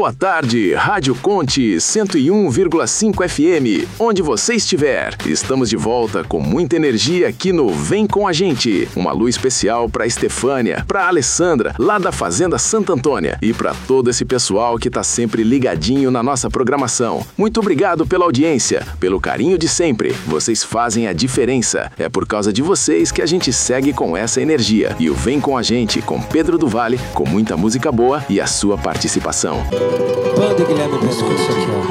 Boa tarde, Rádio Conte 101,5 FM, onde você estiver. Estamos de volta com muita energia aqui no Vem Com a Gente. Um alô especial para Estefânia, para Alessandra, lá da Fazenda Santa Antônia, e para todo esse pessoal que tá sempre ligadinho na nossa programação. Muito obrigado pela audiência, pelo carinho de sempre. Vocês fazem a diferença. É por causa de vocês que a gente segue com essa energia. E o Vem Com a Gente, com Pedro do Vale, com muita música boa e a sua participação. Banda Guilherme Pescoço aqui, ó.